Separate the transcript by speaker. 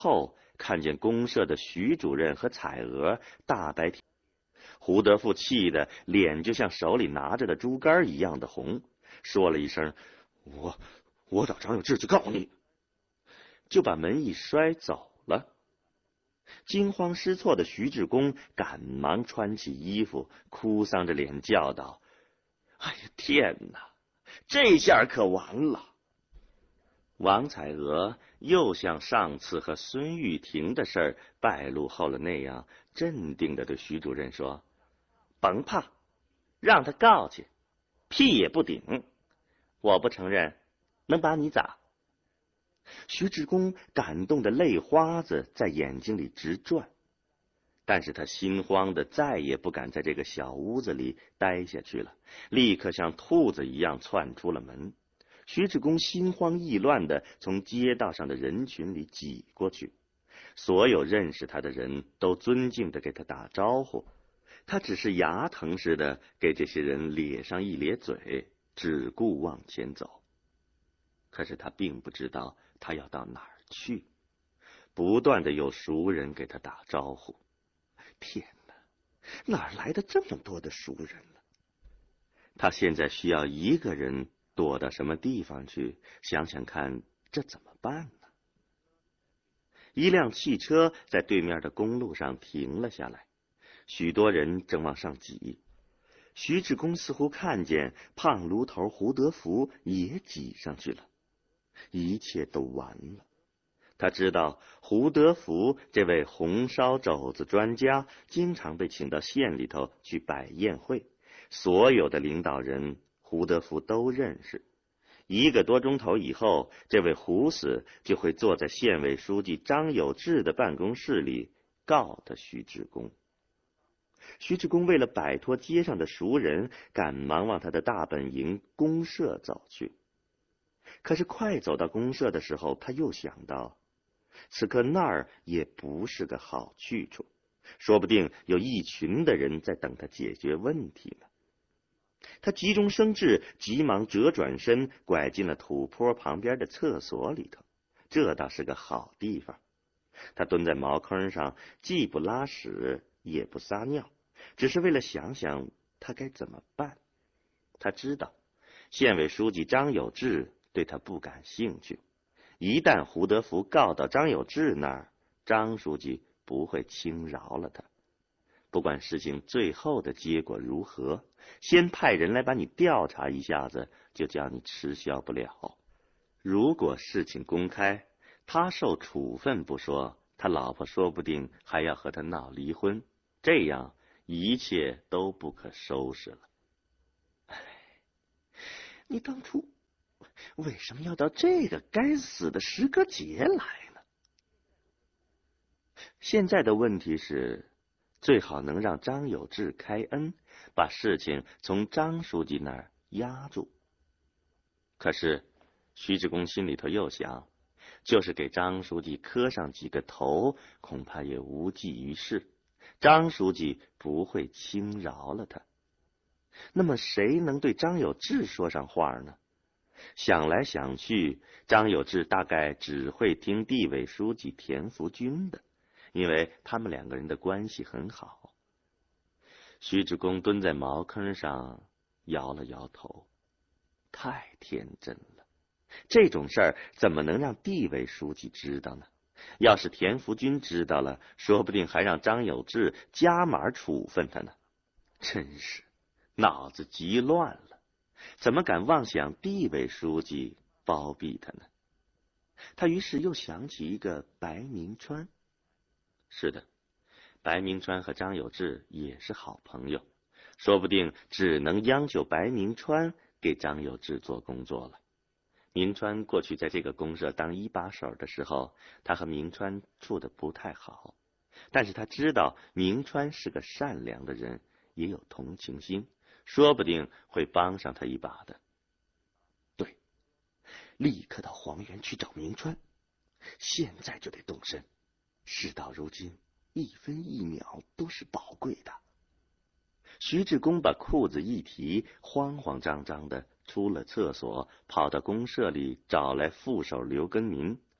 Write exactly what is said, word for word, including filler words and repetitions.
Speaker 1: 后看见公社的徐主任和彩娥大白天，胡德富气得脸就像手里拿着的猪肝一样的红，说了一声：“我我找张有志去告你。”就把门一摔走了。惊慌失措的徐志公赶忙穿起衣服，哭丧着脸叫道：“哎呀，天哪，这下可完了！”王彩娥又像上次和孙玉婷的事儿败露后了那样，镇定地对徐主任说：“甭怕，让他告去，屁也不顶。我不承认，能把你咋？”徐志公感动的泪花子在眼睛里直转，但是他心慌的再也不敢在这个小屋子里待下去了，立刻像兔子一样窜出了门。徐志公心慌意乱的从街道上的人群里挤过去，所有认识他的人都尊敬的给他打招呼，他只是牙疼似的给这些人咧上一咧嘴，只顾往前走。可是他并不知道他要到哪儿去，不断的有熟人给他打招呼。天哪，哪儿来的这么多的熟人了？他现在需要一个人躲到什么地方去？想想看，这怎么办呢？一辆汽车在对面的公路上停了下来，许多人正往上挤。徐志公似乎看见胖炉头胡德福也挤上去了，一切都完了。他知道胡德福这位红烧肘子专家经常被请到县里头去摆宴会，所有的领导人胡德福都认识。一个多钟头以后，这位胡死就会坐在县委书记张有志的办公室里告他徐志公。徐志公为了摆脱街上的熟人，赶忙往他的大本营公社走去。可是快走到公社的时候，他又想到此刻那儿也不是个好去处，说不定有一群的人在等他解决问题呢。他急中生智，急忙折转身，拐进了土坡旁边的厕所里头。这倒是个好地方。他蹲在茅坑上，既不拉屎也不撒尿，只是为了想想他该怎么办。他知道县委书记张有志对他不感兴趣，一旦胡德福告到张有志那儿，张书记不会轻饶了他。不管事情最后的结果如何，先派人来把你调查一下子，就叫你吃消不了。如果事情公开，他受处分不说，他老婆说不定还要和他闹离婚，这样一切都不可收拾了。唉，你当初为什么要到这个该死的时隔节来呢？现在的问题是，最好能让张有志开恩，把事情从张书记那儿压住。可是徐志公心里头又想，就是给张书记磕上几个头，恐怕也无济于事，张书记不会轻饶了他。那么谁能对张有志说上话呢？想来想去，张有志大概只会听地委书记田福军的，因为他们两个人的关系很好。徐志公蹲在茅坑上摇了摇头，太天真了，这种事儿怎么能让地委书记知道呢？要是田福军知道了，说不定还让张有志加码处分他呢。真是脑子急乱了，怎么敢妄想地委书记包庇他呢？他于是又想起一个白明川。是的，白明川和张有志也是好朋友，说不定只能央求白明川给张有志做工作了。明川过去在这个公社当一把手的时候，他和明川处得不太好，但是他知道明川是个善良的人，也有同情心，说不定会帮上他一把的。对，立刻到黄原去找明川，现在就得动身。事到如今，一分一秒都是宝贵的。徐志公把裤子一提，慌慌张张的出了厕所，跑到公社里找来副手刘根民，